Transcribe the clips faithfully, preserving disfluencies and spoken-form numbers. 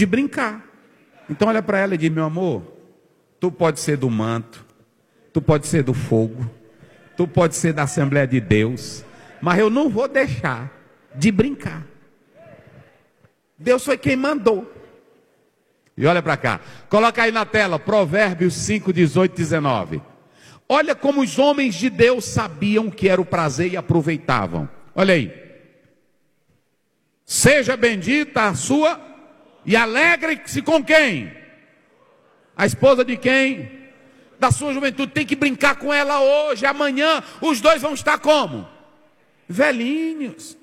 de brincar. Então olha para ela e diz: meu amor, tu pode ser do manto, tu pode ser do fogo, tu pode ser da Assembleia de Deus, mas eu não vou deixar de brincar. Deus foi quem mandou. E olha para cá, coloca aí na tela, Provérbios cinco, dezoito, dezenove. Olha como os homens de Deus sabiam que era o prazer e aproveitavam. Olha aí. Seja bendita a sua, e alegre-se com quem? A esposa de quem? Da sua juventude. Tem que brincar com ela hoje, amanhã os dois vão estar como? Velhinhos.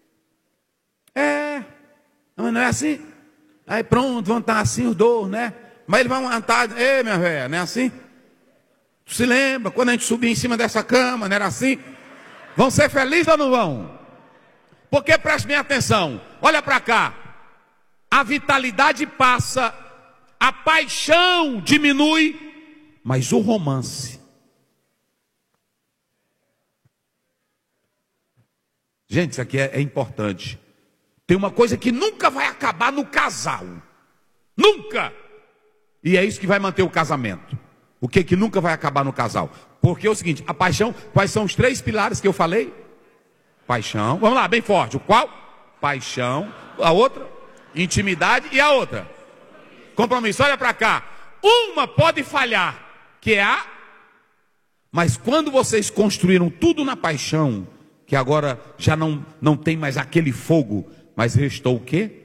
É, mas não é assim? Aí pronto, vão estar assim os dois, né? Mas eles vão estar, ei minha velha, não é assim? Tu se lembra, quando a gente subia em cima dessa cama, não era assim? Vão ser felizes ou não vão? Porque preste bem atenção, olha para cá. A vitalidade passa, a paixão diminui, mas o romance. Gente, isso aqui é, é importante. Tem uma coisa que nunca vai acabar no casal. Nunca. E é isso que vai manter o casamento. O que que nunca vai acabar no casal? Porque é o seguinte, a paixão, quais são os três pilares que eu falei? Paixão, vamos lá, bem forte. O qual? Paixão. A outra? Intimidade. E a outra? Compromisso. Olha para cá. Uma pode falhar, que é a... Mas quando vocês construíram tudo na paixão, que agora já não, não tem mais aquele fogo, mas restou o quê?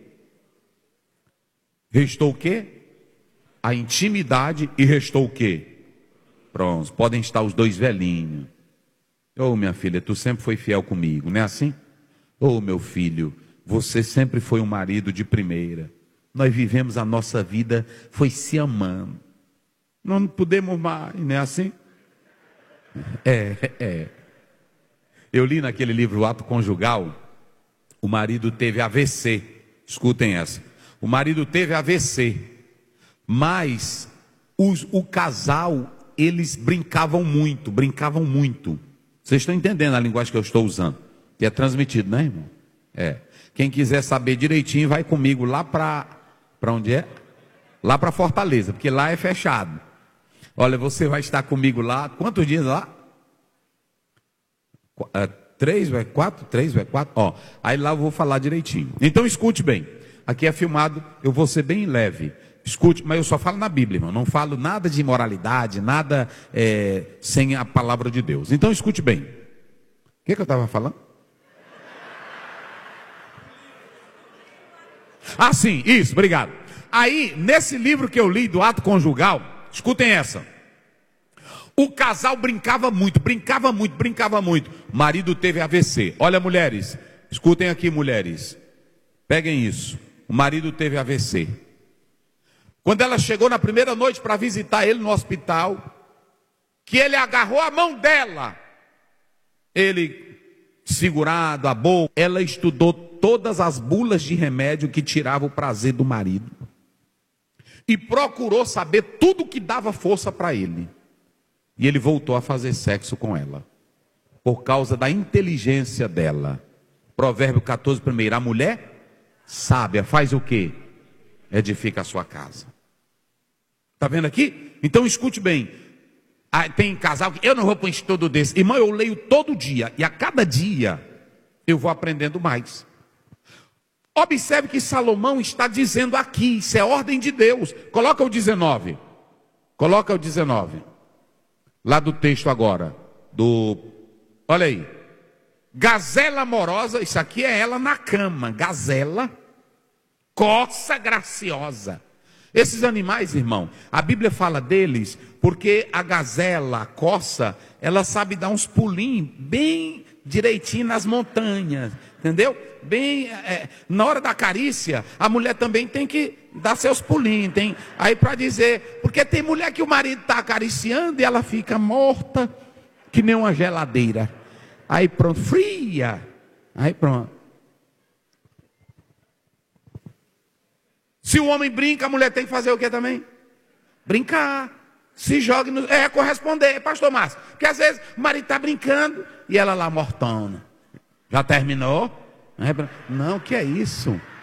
Restou o quê? A intimidade. E restou o quê? Pronto, podem estar os dois velhinhos. Ô oh, minha filha, tu sempre foi fiel comigo, não é assim? Ô oh, meu filho, você sempre foi um marido de primeira. Nós vivemos a nossa vida, foi se amando. Não podemos mais, não é assim? É, é. Eu li naquele livro, O Ato Conjugal, o marido teve A V C. Escutem essa. O marido teve A V C, mas os, o casal, eles brincavam muito, brincavam muito. Vocês estão entendendo a linguagem que eu estou usando? Que é transmitido, né, irmão? É. Quem quiser saber direitinho, vai comigo lá para... Para onde é? Lá para Fortaleza, porque lá é fechado. Olha, você vai estar comigo lá, quantos dias lá? É, três, é quatro? Três, é quatro? Ó, aí lá eu vou falar direitinho. Então escute bem. Aqui é filmado, eu vou ser bem leve. Escute, mas eu só falo na Bíblia, irmão. Não falo nada de imoralidade, nada é, sem a palavra de Deus. Então escute bem. O que, que eu estava falando? Ah, sim, isso, obrigado. Aí, nesse livro que eu li do Ato Conjugal, escutem essa. O casal brincava muito, brincava muito, brincava muito. O marido teve A V C. Olha, mulheres, escutem aqui, mulheres. Peguem isso. O marido teve A V C. Quando ela chegou na primeira noite para visitar ele no hospital, que ele agarrou a mão dela, ele segurado a boca, ela estudou todas as bulas de remédio que tiravam o prazer do marido e procurou saber tudo que dava força para ele. E ele voltou a fazer sexo com ela por causa da inteligência dela. Provérbio quatorze, primeiro, a mulher sábia faz o quê? Edifica a sua casa. Está vendo aqui? Então escute bem. Ah, tem casal que eu não vou para um estudo desse. Irmão, eu leio todo dia. E a cada dia eu vou aprendendo mais. Observe que Salomão está dizendo aqui. Isso é ordem de Deus. Coloca o dezenove. Coloca o dezenove. Lá do texto agora. Do... Olha aí. Gazela amorosa. Isso aqui é ela na cama. Gazela. Coça graciosa. Esses animais, irmão, a Bíblia fala deles porque a gazela, a coça, ela sabe dar uns pulinhos bem direitinho nas montanhas, entendeu? Bem, é, na hora da carícia, a mulher também tem que dar seus pulinhos, tem, aí para dizer, porque tem mulher que o marido está acariciando e ela fica morta, que nem uma geladeira, aí pronto, fria, aí pronto. Se o homem brinca, a mulher tem que fazer o que também? Brincar. Se joga no... É corresponder, pastor Márcio. Porque às vezes o marido está brincando e ela lá mortona. Já terminou? Não, que é isso?